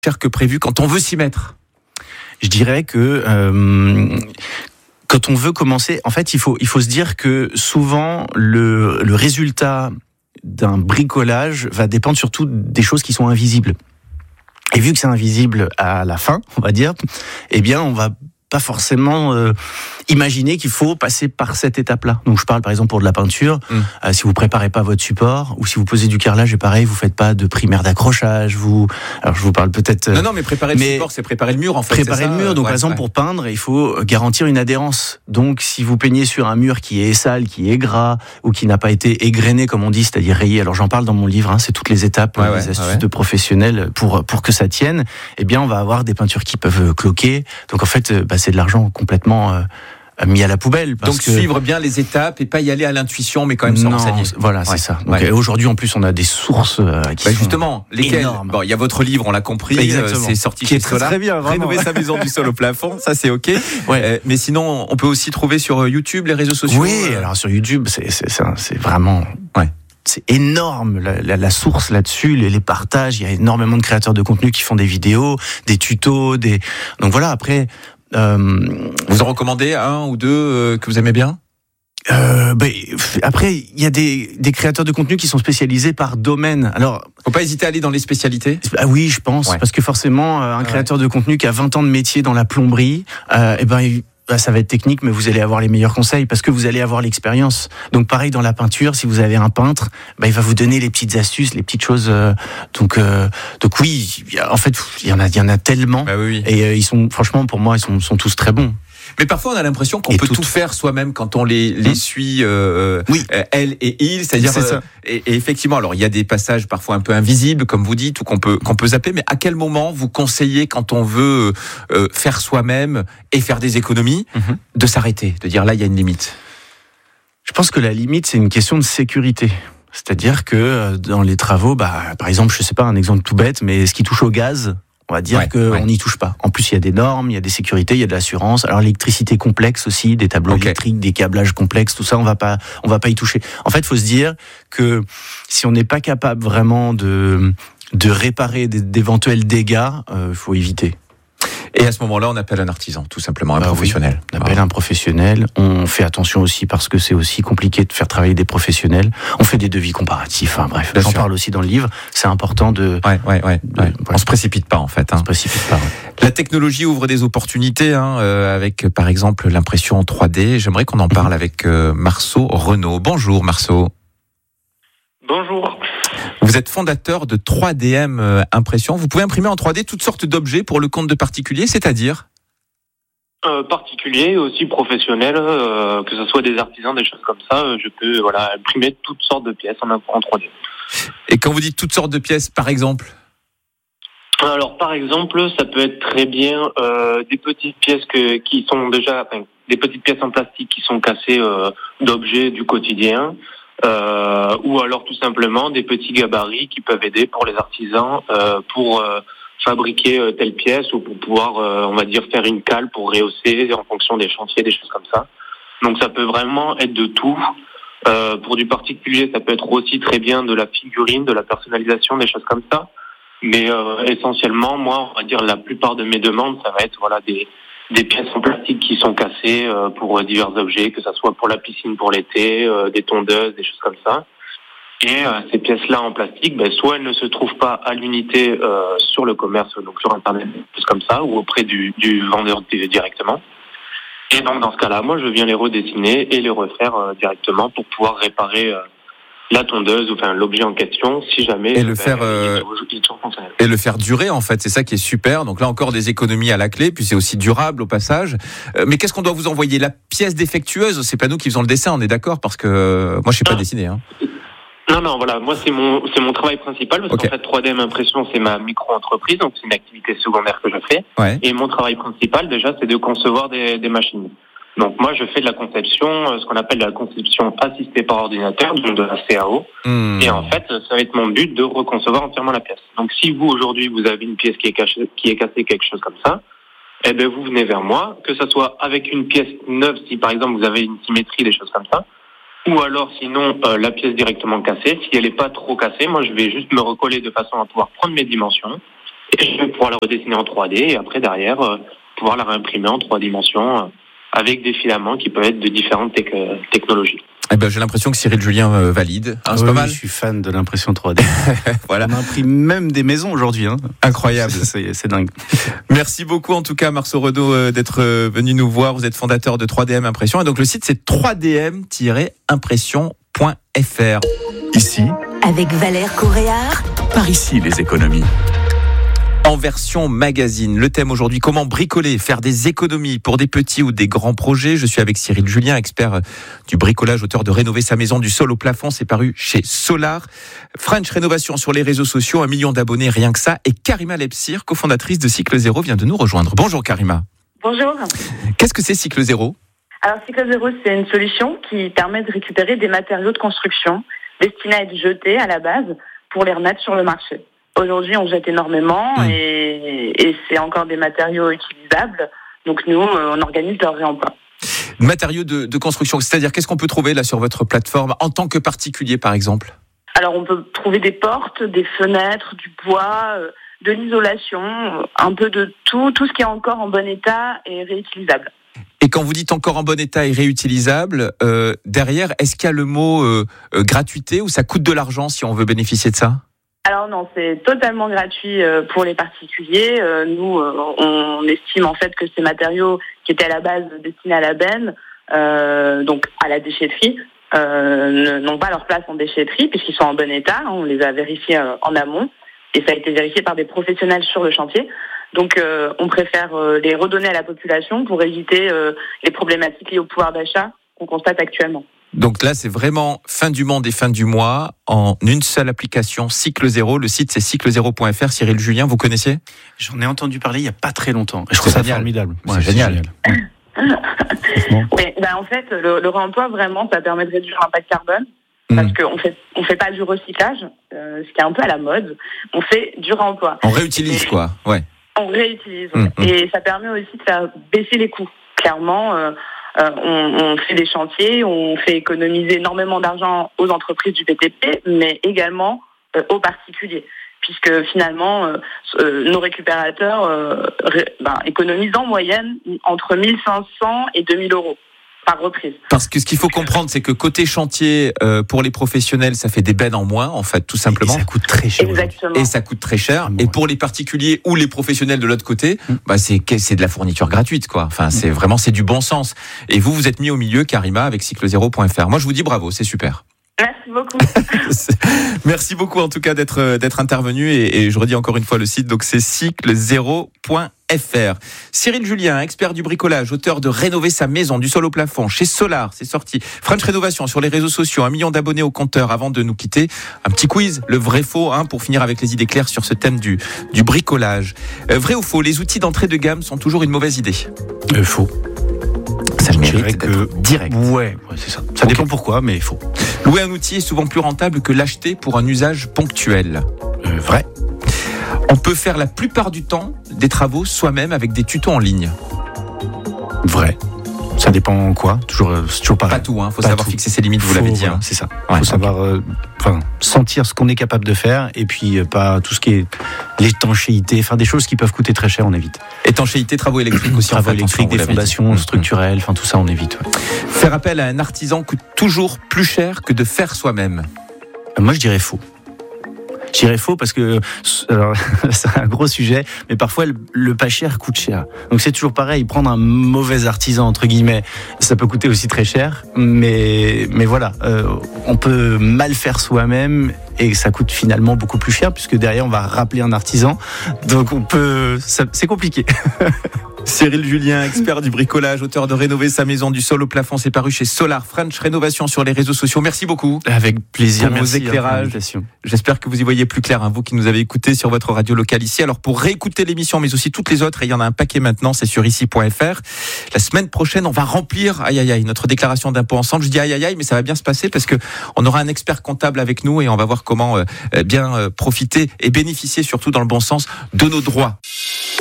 cher que prévu quand on veut s'y mettre? Je dirais que quand on veut commencer, en fait, il faut se dire que souvent le résultat d'un bricolage va dépendre surtout des choses qui sont invisibles. Et vu que c'est invisible à la fin, on va dire, eh bien, on va pas forcément imaginer qu'il faut passer par cette étape-là. Donc je parle par exemple pour de la peinture, si vous préparez pas votre support, ou si vous posez du carrelage, et pareil, vous faites pas de primaire d'accrochage, alors je vous parle peut-être... Non, mais préparer le support, c'est préparer le mur en fait. Préparer le mur, donc par exemple pour peindre, il faut garantir une adhérence. Donc si vous peignez sur un mur qui est sale, qui est gras, ou qui n'a pas été égrené comme on dit, c'est-à-dire rayé, alors j'en parle dans mon livre, c'est toutes les étapes, les astuces de professionnels pour que ça tienne, eh bien on va avoir des peintures qui peuvent cloquer, donc en fait c'est de l'argent complètement mis à la poubelle. Donc suivre bien les étapes et pas y aller à l'intuition, mais quand même se renseigner. Voilà, c'est ça. Donc, aujourd'hui, en plus, on a des sources qui sont justement, lesquelles énormes. Bon, il y a votre livre, on l'a compris, c'est sorti qui chez est très, Solar. très bien, vraiment. Rénover sa maison du sol au plafond, ça c'est ok. Mais sinon, on peut aussi trouver sur YouTube, les réseaux sociaux. Oui, alors sur YouTube, c'est vraiment... C'est énorme, la source là-dessus, les partages. Il y a énormément de créateurs de contenu qui font des vidéos, des tutos, donc voilà, après... Vous en recommandez un ou deux que vous aimez bien? Après, il y a des créateurs de contenu qui sont spécialisés par domaine. Alors, faut pas hésiter à aller dans les spécialités. Oui, je pense, parce que forcément, un créateur de contenu qui a 20 ans de métier dans la plomberie, ça va être technique, mais vous allez avoir les meilleurs conseils parce que vous allez avoir l'expérience. Donc pareil dans la peinture, si vous avez un peintre, il va vous donner les petites astuces, les petites choses. Donc oui, en fait, il y en a tellement. Et ils sont, franchement, pour moi, ils sont tous très bons. Mais parfois, on a l'impression qu'on peut tout faire soi-même quand on les suit, elle et il. C'est-à-dire, et effectivement, alors il y a des passages parfois un peu invisibles, comme vous dites, ou qu'on peut zapper. Mais à quel moment vous conseillez, quand on veut faire soi-même et faire des économies, de s'arrêter, de dire là, il y a une limite? Je pense que la limite, c'est une question de sécurité. C'est-à-dire que dans les travaux, par exemple, je sais pas, un exemple tout bête, mais ce qui touche au gaz, on va dire qu'on n'y touche pas. En plus, il y a des normes, il y a des sécurités, il y a de l'assurance. Alors, l'électricité complexe aussi, des tableaux électriques, des câblages complexes, tout ça, on va pas y toucher. En fait, il faut se dire que si on n'est pas capable vraiment de réparer d'éventuels dégâts, faut éviter. Et à ce moment-là, on appelle un artisan, tout simplement, un professionnel. On appelle un professionnel. On fait attention aussi parce que c'est aussi compliqué de faire travailler des professionnels. On fait des devis comparatifs. Bref, j'en parle aussi dans le livre. C'est important de... On se précipite pas, en fait. On se précipite pas. La technologie ouvre des opportunités, avec, par exemple, l'impression 3D. J'aimerais qu'on en parle avec Marceau Renaud. Bonjour, Marceau. Bonjour. Vous êtes fondateur de 3DM Impression. Vous pouvez imprimer en 3D toutes sortes d'objets pour le compte de particuliers, c'est-à-dire particuliers, aussi professionnels, que ce soit des artisans, des choses comme ça. Je peux imprimer toutes sortes de pièces en 3D. Et quand vous dites toutes sortes de pièces, par exemple? Alors, par exemple, ça peut être très bien des petites pièces qui sont déjà... des petites pièces en plastique qui sont cassées d'objets du quotidien. Ou alors tout simplement des petits gabarits qui peuvent aider pour les artisans pour fabriquer telle pièce ou pour pouvoir, on va dire, faire une cale pour rehausser en fonction des chantiers, des choses comme ça. Donc ça peut vraiment être de tout. Pour du particulier, ça peut être aussi très bien de la figurine, de la personnalisation, des choses comme ça. Mais essentiellement, moi, on va dire la plupart de mes demandes, ça va être des pièces en plastique qui sont cassées pour divers objets, que ça soit pour la piscine pour l'été, des tondeuses, des choses comme ça. Et ces pièces-là en plastique, soit elles ne se trouvent pas à l'unité sur le commerce, donc sur Internet, des choses comme ça, ou auprès du vendeur directement. Et donc dans ce cas-là, moi je viens les redessiner et les refaire directement pour pouvoir réparer la tondeuse, enfin l'objet en question, si jamais et le faire durer, en fait, c'est ça qui est super. Donc là encore des économies à la clé, puis c'est aussi durable au passage. Mais qu'est-ce qu'on doit vous envoyer? La pièce défectueuse, c'est pas nous qui faisons le dessin, on est d'accord, parce que moi je sais pas dessiner. Non, voilà, moi c'est mon travail principal, parce qu'en fait 3DM Impression c'est ma micro-entreprise, donc c'est une activité secondaire que je fais. Et mon travail principal déjà c'est de concevoir des machines. Donc moi je fais de la conception, ce qu'on appelle la conception assistée par ordinateur, donc de la CAO. Et en fait ça va être mon but de reconcevoir entièrement la pièce. Donc si vous aujourd'hui vous avez une pièce qui est cassée, quelque chose comme ça, vous venez vers moi, que ça soit avec une pièce neuve, si par exemple vous avez une symétrie, des choses comme ça, ou alors sinon la pièce directement cassée. Si elle n'est pas trop cassée, moi je vais juste me recoller de façon à pouvoir prendre mes dimensions Et je vais pouvoir la redessiner en 3D et après derrière pouvoir la réimprimer en 3 dimensions avec des filaments qui peuvent être de différentes technologies. Eh ben, j'ai l'impression que Cyril Julien valide. C'est pas mal. Je suis fan de l'impression 3D. Voilà. On imprime même des maisons aujourd'hui. Incroyable. C'est dingue. Merci beaucoup en tout cas Marceau Renaud d'être venu nous voir. Vous êtes fondateur de 3DM Impression et donc le site c'est 3dm-impression.fr. Ici, avec Valère Coréard. par ici les économies. En version magazine, le thème aujourd'hui, comment bricoler, faire des économies pour des petits ou des grands projets. Je suis avec Cyril Julien, expert du bricolage, auteur de Rénover sa maison du sol au plafond. C'est paru chez Solar. French Rénovation sur les réseaux sociaux, 1 million d'abonnés, rien que ça. Et Karima Lepsir, cofondatrice de Cycle Zéro, vient de nous rejoindre. Bonjour Karima. Bonjour. Qu'est-ce que c'est Cycle Zéro ? Alors Cycle Zéro, c'est une solution qui permet de récupérer des matériaux de construction destinés à être jetés à la base pour les remettre sur le marché. Aujourd'hui, on jette énormément et c'est encore des matériaux utilisables. Donc nous, on organise leur réemploi. Matériaux de construction, c'est-à-dire qu'est-ce qu'on peut trouver là sur votre plateforme en tant que particulier par exemple ? Alors on peut trouver des portes, des fenêtres, du bois, de l'isolation, un peu de tout ce qui est encore en bon état et réutilisable. Et quand vous dites encore en bon état et réutilisable, derrière, est-ce qu'il y a le mot gratuité ou ça coûte de l'argent si on veut bénéficier de ça ? Alors non, c'est totalement gratuit pour les particuliers. Nous, on estime en fait que ces matériaux qui étaient à la base destinés à la benne, donc à la déchetterie, n'ont pas leur place en déchetterie puisqu'ils sont en bon état. On les a vérifiés en amont et ça a été vérifié par des professionnels sur le chantier. Donc on préfère les redonner à la population pour éviter les problématiques liées au pouvoir d'achat qu'on constate actuellement. Donc là, c'est vraiment fin du monde et fin du mois en une seule application, Cycle Zéro. Le site, c'est cyclezero.fr. Cyril Julien, vous connaissiez ? J'en ai entendu parler il n'y a pas très longtemps. Je trouve ça formidable. Ouais, c'est génial. Oui, en fait, le réemploi, vraiment, ça permet de réduire l'impact carbone. Parce qu'on fait pas du recyclage, ce qui est un peu à la mode. On fait du réemploi. On réutilise, quoi. Ouais. On réutilise. Et ça permet aussi de faire baisser les coûts. Clairement, on fait des chantiers, on fait économiser énormément d'argent aux entreprises du BTP, mais également aux particuliers. Puisque finalement, nos récupérateurs économisent en moyenne entre 1 500 et 2 000 euros par reprise. Parce que ce qu'il faut comprendre, c'est que côté chantier, pour les professionnels, ça fait des bennes en moins, en fait, tout simplement. Et ça coûte très cher. Exactement. Et ça coûte très cher. Et pour les particuliers ou les professionnels de l'autre côté, c'est de la fourniture gratuite, quoi. Enfin, c'est du bon sens. Et vous êtes mis au milieu, Karima, avec cyclezero.fr. Moi, je vous dis bravo, c'est super. Merci beaucoup. Merci beaucoup en tout cas d'être intervenu et je redis encore une fois le site, donc c'est cyclezero.fr. Cyril Julien, expert du bricolage, auteur de Rénover sa maison du sol au plafond chez Solar, c'est sorti. French Rénovation sur les réseaux sociaux, 1 million d'abonnés au compteur. Avant de nous quitter, un petit quiz, le vrai faux, pour finir avec les idées claires sur ce thème du bricolage. Vrai ou faux, les outils d'entrée de gamme sont toujours une mauvaise idée ? Faux. Ça mérite d'être direct. Ouais, c'est ça. Ça dépend pourquoi, mais faux. Louer un outil est souvent plus rentable que l'acheter pour un usage ponctuel. Vrai. On peut faire la plupart du temps des travaux soi-même avec des tutos en ligne. Vrai. Ça dépend quoi ? C'est toujours pareil. Pas tout, faut savoir fixer ses limites, vous l'avez dit. C'est ça. Faut savoir sentir ce qu'on est capable de faire et puis pas tout ce qui est l'étanchéité, des choses qui peuvent coûter très cher, on évite. Étanchéité, travaux électriques aussi. Travaux électriques, des fondations structurelles, tout ça on évite. Ouais. Faire appel à un artisan coûte toujours plus cher que de faire soi-même. Moi je dirais faux. Je dirais faux parce que alors, c'est un gros sujet, mais parfois le pas cher coûte cher. Donc c'est toujours pareil, prendre un mauvais artisan entre guillemets, ça peut coûter aussi très cher, mais voilà, on peut mal faire soi-même et ça coûte finalement beaucoup plus cher puisque derrière on va rappeler un artisan. Donc c'est compliqué. Cyril Julien, expert du bricolage, auteur de Rénover sa maison du sol au plafond, c'est paru chez Solar. French Rénovation sur les réseaux sociaux. Merci beaucoup. Avec plaisir. Pour vos éclairages. J'espère que vous y voyez plus clair, vous qui nous avez écoutés sur votre radio locale ici. Alors pour réécouter l'émission, mais aussi toutes les autres, et il y en a un paquet maintenant, c'est sur ici.fr. La semaine prochaine, on va remplir, notre déclaration d'impôt ensemble. Je dis mais ça va bien se passer parce que on aura un expert comptable avec nous et on va voir comment bien profiter et bénéficier surtout dans le bon sens de nos droits.